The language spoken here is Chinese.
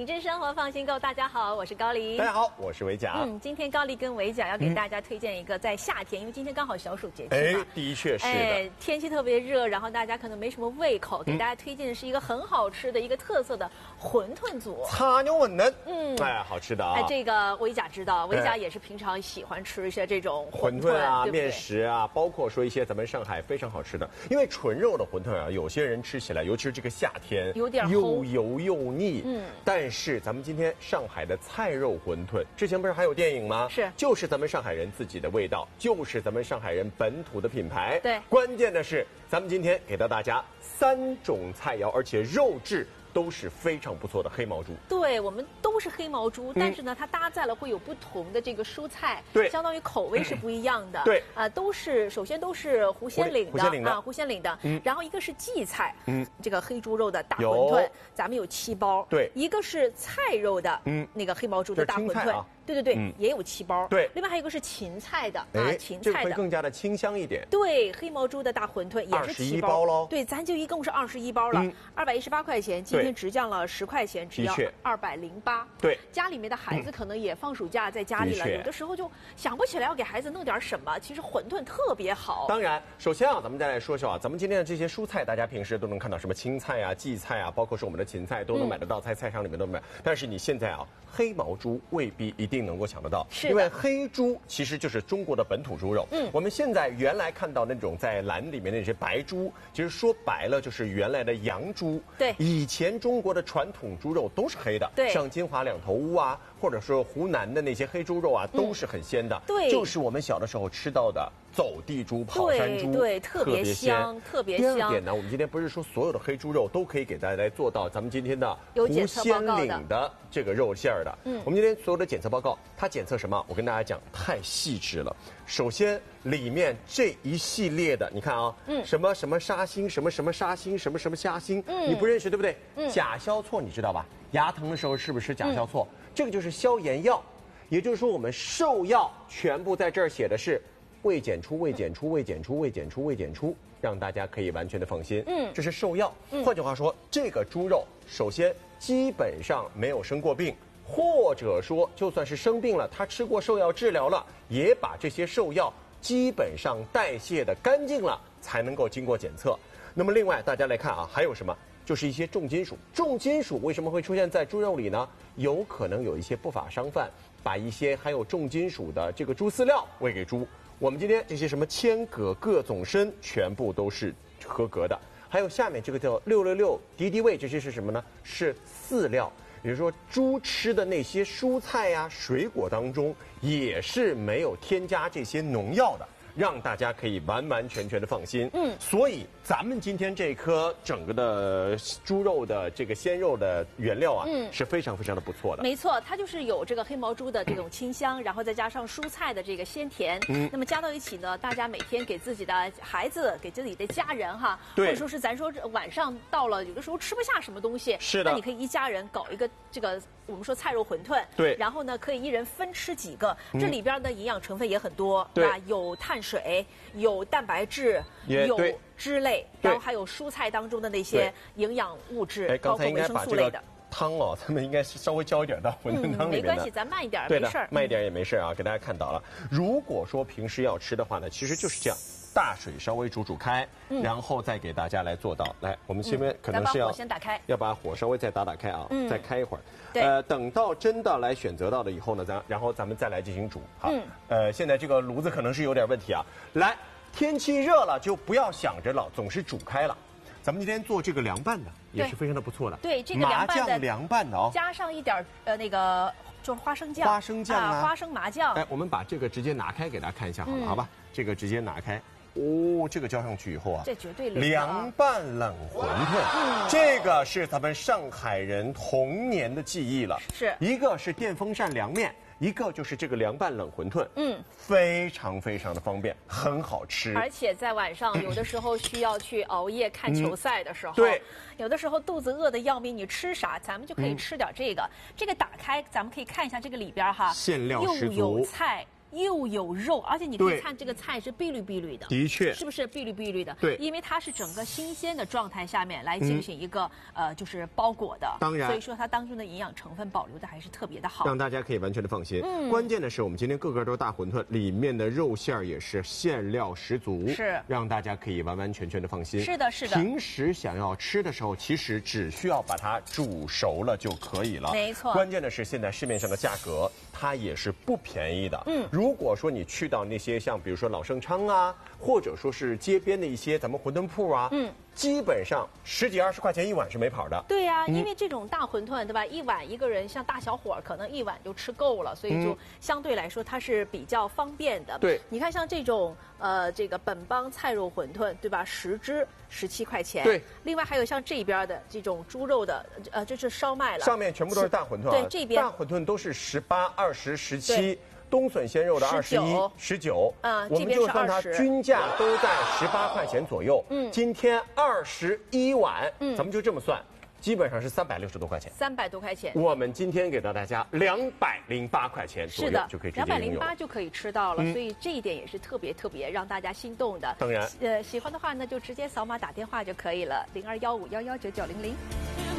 品质生活放心购，大家好，我是高丽。 大家好，我是维甲。 今天高丽跟维甲要给大家推荐一个在夏天，因为今天刚好小暑节气嘛， 的确是的。 天气特别热，然后大家可能没什么胃口，给大家推荐的是一个很好吃的一个特色的馄饨组。 擦牛馄饨，好吃的啊。 这个维甲知道，维甲也是平常喜欢吃一些这种馄饨啊、面食啊，包括说一些咱们上海非常好吃的，因为纯肉的馄饨啊，有些人吃起来，尤其是这个夏天， 有点又油又腻。但是咱们今天上海的菜肉馄饨，之前不是还有电影吗？ 是， 就是咱们上海人自己的味道，就是咱们上海人本土的品牌。 对， 关键的是，咱们今天给到大家3种菜肴，而且肉质都是非常不错的黑毛猪。 对，我们都是黑毛猪，但是呢，它搭载了会有不同的这个蔬菜， 对， 相当于口味是不一样的。 对， 首先都是湖鲜岭的湖鲜岭的，然后一个是荠菜，这个黑猪肉的大馄饨，咱们有7包。 对， 一个是菜肉的，那个黑毛猪的大馄饨。对，也有7包。 对， 另外还有一个是芹菜的芹菜的，这个会更加的清香一点。 对，黑毛猪的大馄饨也是7 包喽。 对，咱就一共是21包了，218块钱，今天直降了10块钱，只要208。 对， 家里面的孩子可能也放暑假在家里了，有的时候就想不起来要给孩子弄点什么，其实馄饨特别好。 当然，首先咱们再来说说咱们今天的这些蔬菜，大家平时都能看到什么青菜啊、荠菜啊，包括是我们的芹菜都能买得到，在菜场里面都买。但是你现在黑毛猪未必一定能够抢得到，因为黑猪其实就是中国的本土猪肉。我们现在原来看到那种在栏里面的那些白猪，其实说白了就是原来的洋猪。 对， 以前中国的传统猪肉都是黑的， 对， 像金华两头乌啊，或者说湖南的那些黑猪肉啊，都是很鲜的。 对， 就是我们小的时候吃到的走地猪、跑山猪， 对，特别香，特别香。 第二点呢，我们今天不是说所有的黑猪肉都可以给大家来做到咱们今天的湖鲜岭的这个肉馅儿的。我们今天所有的检测报告，它检测什么？我跟大家讲，太细致了。首先，里面这一系列的，你看什么什么沙星，什么什么沙星，什么什么虾星，你不认识对不对？甲硝唑你知道吧？牙疼的时候是不是吃甲硝唑？这个就是消炎药，也就是说我们兽药全部在这儿写的是未检出、未检出、未检出、未检出、未检出，让大家可以完全的放心。这是兽药。换句话说，这个猪肉首先基本上没有生过病。或者说，就算是生病了，他吃过兽药治疗了，也把这些兽药基本上代谢的干净了，才能够经过检测。那么另外，大家来看还有什么？就是一些重金属。重金属为什么会出现在猪肉里呢？有可能有一些不法商贩把一些含有重金属的这个猪饲料喂给猪。我们今天这些什么铅、铬、铬总砷全部都是合格的。还有下面这个叫666敌敌畏，这些是什么呢？是饲料。比如说，猪吃的那些蔬菜呀、水果当中，也是没有添加这些农药的，让大家可以完完全全的放心。所以咱们今天这颗整个的猪肉的这个鲜肉的原料是非常非常的不错的。 没错，它就是有这个黑毛猪的这种清香，然后再加上蔬菜的这个鲜甜。那么加到一起呢，大家每天给自己的孩子、给自己的家人或者说是咱说晚上到了，有的时候吃不下什么东西， 是的， 那你可以一家人搞一个这个我们说菜肉馄饨， 对， 然后呢可以一人分吃几个，这里边的营养成分也很多， 对， 有碳水，有蛋白质，有汁类，然后还有蔬菜当中的那些营养物质，包括维生素类的。 汤咱们应该是稍微浇一点到馄饨汤里面的。 没关系，咱慢一点， 没事儿。 慢一点也没事给大家看到了。如果说平时要吃的话呢，其实就是这样。大水稍微煮开，然后再给大家来做到。来，我们这边可能是要先打开， 要把火稍微再打开再开一会儿。等到真的来选择到了以后呢，然后咱们再来进行煮。好，现在这个炉子可能是有点问题来，天气热了就不要想着总是煮开了。咱们今天做这个凉拌的也是非常的不错的。 对，这个麻酱凉拌的加上一点那个就是花生酱，花生麻酱。 我们把这个直接拿开给大家看一下好了，好吧？这个直接拿开。这个浇上去以后这绝对凉拌冷馄饨，这个是咱们上海人童年的记忆了。 是一个是电风扇凉面，一个就是这个凉拌冷馄饨，非常非常的方便，很好吃。 而且在晚上有的时候需要去熬夜看球赛的时候， 对， 有的时候肚子饿得要命，你吃啥，咱们就可以吃点这个。这个打开，咱们可以看一下这个里边馅料十足， 又有菜。 又有肉，而且你可以看这个菜是碧绿碧绿的， 的确， 是不是碧绿碧绿的？ 对， 因为它是整个新鲜的状态下面来进行一个就是包裹的， 当然， 所以说它当中的营养成分保留的还是特别的好， 让大家可以完全的放心。关键的是我们今天个个都是大馄饨，里面的肉馅儿也是馅料十足， 是让大家可以完完全全的放心。 是的，是的。 平时想要吃的时候，其实只需要把它煮熟了就可以了。 没错。 关键的是现在市面上的价格，它也是不便宜的。如果说你去到那些像比如说老盛昌啊，或者说是街边的一些咱们馄饨铺啊，基本上10几20块钱一碗是没跑的。 对呀，因为这种大馄饨，对吧？一碗一个人像大小伙可能一碗就吃够了，所以就相对来说它是比较方便的。 对， 你看像这种这个本帮菜肉馄饨，对吧？10只17块钱。 对。 另外还有像这边的这种猪肉的，这是烧麦了。 上面全部都是大馄饨啊。 对，这边大馄饨都是18、20、17。冬笋鲜肉的21、19，我们就算它均价都在18块钱左右。今天21碗，咱们就这么算，基本上是360多块钱。 300多块钱。我们今天给到大家208块钱左右就可以直接拥有 ，208就可以吃到了，所以这一点也是特别让大家心动的。 当然， 喜欢的话呢，就直接扫码打电话就可以了，0215119900。